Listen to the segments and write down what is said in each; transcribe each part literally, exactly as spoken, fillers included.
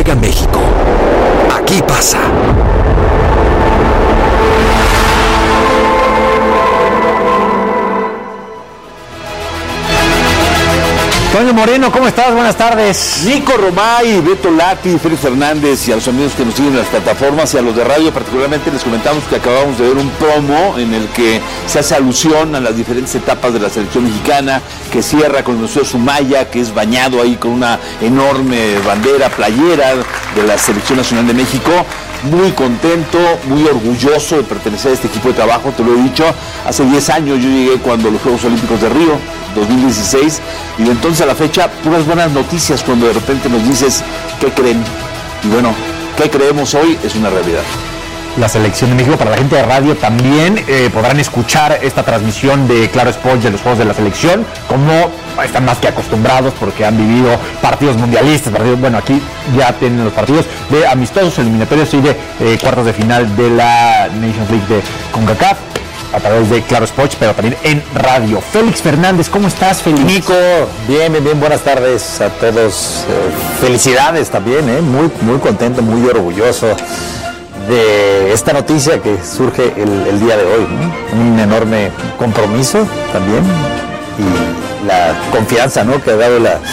llega a México. Aquí pasa. Toño Moreno, ¿cómo estás? Buenas tardes. Nico Romay, Beto Lati, Félix Fernández y a los amigos que nos siguen en las plataformas y a los de radio particularmente les comentamos que acabamos de ver un promo en el que se hace alusión a las diferentes etapas de la selección mexicana, que cierra con el Museo Sumaya, que es bañado ahí con una enorme bandera playera de la Selección Nacional de México. Muy contento, muy orgulloso de pertenecer a este equipo de trabajo, te lo he dicho. Hace diez años yo llegué cuando los Juegos Olímpicos de Río, dos mil dieciséis, y de entonces a la fecha, puras buenas noticias cuando de repente nos dices, ¿qué creen? Y bueno, ¿qué creemos hoy? Es una realidad. La Selección de México, para la gente de radio también eh, podrán escuchar esta transmisión de Claro Sports de los Juegos de la Selección, como están más que acostumbrados porque han vivido partidos mundialistas, partidos, bueno, aquí ya tienen los partidos de amistosos, eliminatorios y de eh, cuartos de final de la Nations League de CONCACAF a través de Claro Sports, pero también en radio. Félix Fernández, ¿cómo estás, Félix? Nico, bien, bien, bien, buenas tardes a todos. Eh, felicidades también, eh, muy, muy contento, muy orgulloso de esta noticia que surge el, el día de hoy, ¿no? Un enorme compromiso también y la confianza, ¿no?, que ha dado la,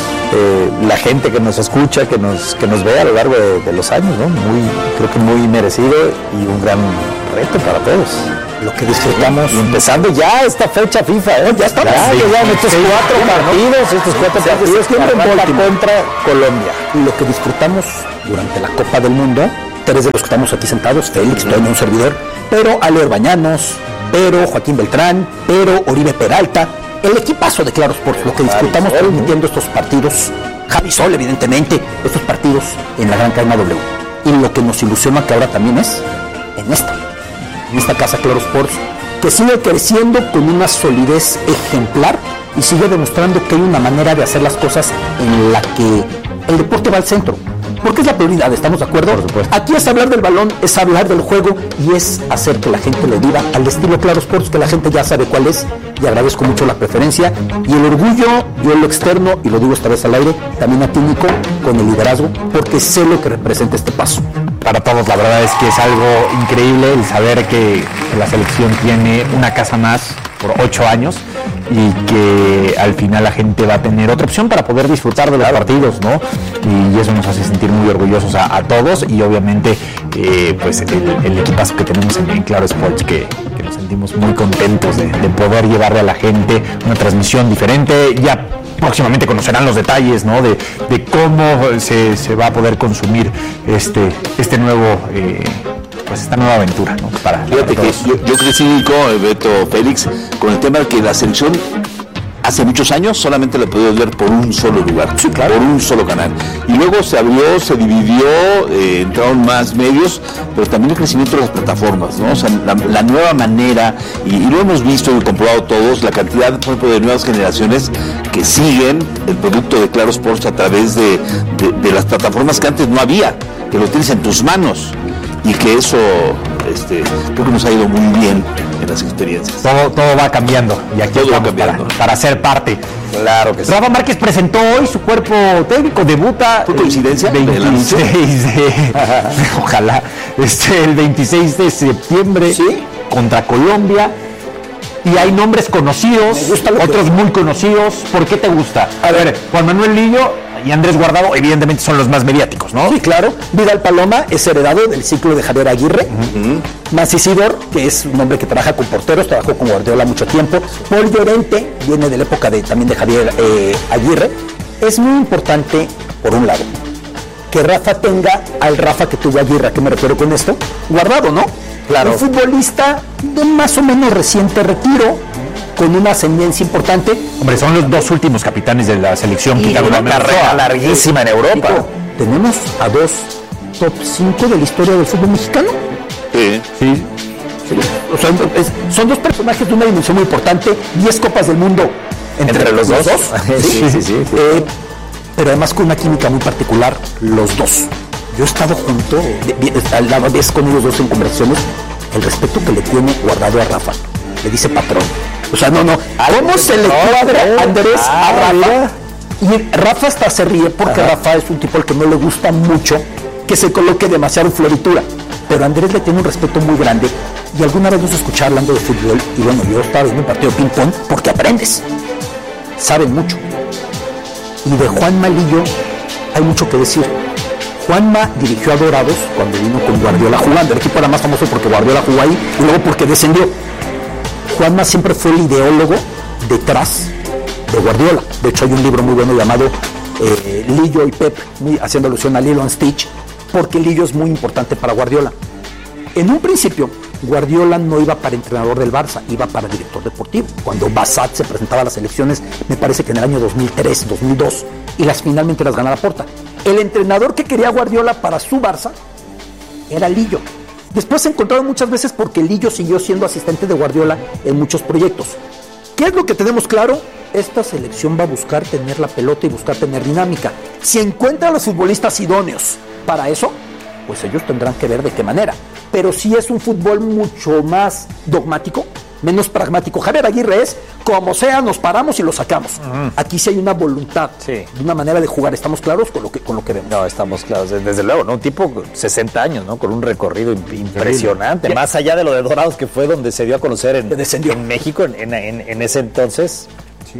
eh, la gente que nos escucha, que nos, que nos ve a lo largo de, de los años, ¿no? Muy, creo que muy merecido y un gran reto para todos. Lo que disfrutamos. Y empezando ya esta fecha FIFA, ¿eh? Ya estamos. Ya llegaron estos cuatro partidos, estos cuatro partidos que arranca contra Colombia. Y lo que disfrutamos durante la Copa del Mundo, tres de los que estamos aquí sentados, Félix, Toño, un servidor, pero Ale Bañanos, pero Joaquín Beltrán, pero Oribe Peralta, el equipazo de Claro Sports, lo que disfrutamos Javi Sol, transmitiendo estos partidos, Javi Sol, evidentemente, estos partidos en la gran cadena W. Y lo que nos ilusiona que ahora también es en esta, en esta casa Claro Sports, que sigue creciendo con una solidez ejemplar y sigue demostrando que hay una manera de hacer las cosas en la que el deporte va al centro. Porque es la prioridad, ¿estamos de acuerdo? Por supuesto. Aquí es hablar del balón, es hablar del juego y es hacer que la gente lo viva al estilo Claro Sports, que la gente ya sabe cuál es, y agradezco mucho la preferencia y el orgullo, yo en lo externo, y lo digo esta vez al aire, también a ti, Nico, con el liderazgo, porque sé lo que representa este paso. Para todos, la verdad es que es algo increíble el saber que, que la selección tiene una casa más por ocho años y que al final la gente va a tener otra opción para poder disfrutar de los partidos, ¿no? Y eso nos hace sentir muy orgullosos a, a todos y obviamente eh, pues el, el equipazo que tenemos en, en Claro Sports que, que nos sentimos muy contentos de, de poder llevarle a la gente una transmisión diferente. Ya próximamente conocerán los detalles, ¿no?, de, de cómo se, se va a poder consumir este, este nuevo eh, pues esta nueva aventura, ¿no? Para, Fíjate para que yo, yo crecí con Beto, Félix, con el tema de que la selección hace muchos años solamente la podías ver por un solo lugar, sí, claro, por un solo canal. Y luego se abrió, se dividió, eh, entraron más medios, pero también el crecimiento de las plataformas, ¿no? O sea, la, la nueva manera, y, y lo hemos visto y comprobado todos, la cantidad, por ejemplo, de nuevas generaciones que siguen el producto de Claro Sports a través de, de, de las plataformas que antes no había, que lo tienes en tus manos. Y que eso este, creo que nos ha ido muy bien en las experiencias. Todo, todo va cambiando y aquí todo va estamos cambiando para, para ser parte. Claro que sí. Rafa Márquez presentó hoy su cuerpo técnico, debuta. ¿Fue coincidencia? veintiséis de, ojalá, este, el veintiséis de septiembre, ¿sí?, contra Colombia. Y hay nombres conocidos, otros muy conocidos. ¿Por qué te gusta? A ver, Juan Manuel Lillo y Andrés Guardado evidentemente son los más mediáticos, ¿no? Sí, claro. Vidal Paloma es heredado del ciclo de Javier Aguirre. Uh-huh. Masi Sidor, que es un hombre que trabaja con porteros, trabajó con Guardiola mucho tiempo. Paul Llorente viene de la época de, también de Javier eh, Aguirre. Es muy importante, por un lado, que Rafa tenga al Rafa que tuvo Aguirre. ¿A qué me refiero con esto? Guardado, ¿no? Claro. Un futbolista de más o menos reciente retiro, con una ascendencia importante. Hombre, son los dos últimos capitanes de la selección. Y una carrera larguísima en Europa. Chico, tenemos a dos top cinco de la historia del fútbol mexicano. Sí. Sí. Sí. O sea, es, son dos personajes de una dimensión muy importante. diez copas del mundo entre, entre los, los dos. dos. ¿Sí? Sí, sí, sí, sí. Eh, pero además con una química muy particular, los dos. Yo he estado junto, a la vez con ellos dos en conversaciones, el respeto que le tiene Guardado a Rafa. Le dice patrón. O sea, no, no. ¿Cómo se le cuadra Andrés a Rafa? Y Rafa hasta se ríe porque Ajá. Rafa es un tipo al que no le gusta mucho que se coloque demasiado en floritura. Pero Andrés le tiene un respeto muy grande. Y alguna vez nos escuché hablando de fútbol. Y bueno, yo estaba en un partido de ping-pong porque aprendes. Saben mucho. Y de Juan Malillo hay mucho que decir. Juanma dirigió a Dorados cuando vino con Guardiola jugando. El equipo era más famoso porque Guardiola jugó ahí y luego porque descendió. Juanma siempre fue el ideólogo detrás de Guardiola. De hecho hay un libro muy bueno llamado eh, Lillo y Pep, muy, haciendo alusión a Lilo and Stitch, porque Lillo es muy importante para Guardiola. En un principio, Guardiola no iba para entrenador del Barça, iba para director deportivo. Cuando Bassat se presentaba a las elecciones, me parece que en el año dos mil tres, dos mil dos, y las finalmente las gana Laporta. El entrenador que quería Guardiola para su Barça era Lillo. Después se encontraron muchas veces porque Lillo siguió siendo asistente de Guardiola en muchos proyectos. ¿Qué es lo que tenemos claro? Esta selección va a buscar tener la pelota y buscar tener dinámica. Si encuentra a los futbolistas idóneos para eso, pues ellos tendrán que ver de qué manera. Pero si es un fútbol mucho más dogmático, menos pragmático. Javier Aguirre es, como sea, nos paramos y lo sacamos. Uh-huh. Aquí sí hay una voluntad, sí. de una manera de jugar. ¿Estamos claros con lo que, con lo que vemos? No, estamos claros. Desde luego, ¿no? Un tipo sesenta años, ¿no? Con un recorrido impresionante. Sí. Más allá de lo de Dorados, que fue donde se dio a conocer en, en México en, en, en ese entonces. Sí.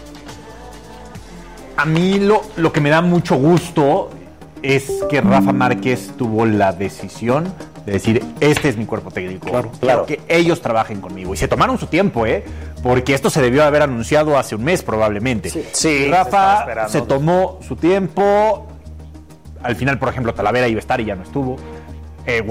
A mí lo, lo que me da mucho gusto es que Rafa Márquez tuvo la decisión de decir, este es mi cuerpo técnico, claro, claro. que ellos trabajen conmigo. Y se tomaron su tiempo, ¿eh? Porque esto se debió haber anunciado hace un mes probablemente. Sí, sí, Rafa se, se tomó su tiempo. Al final, por ejemplo, Talavera iba a estar y ya no estuvo. Eh,